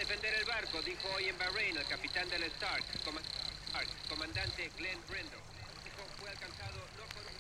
defender el barco, dijo hoy en Bahrein el capitán del Stark, comandante Glenn Brendo. Fue alcanzado no por un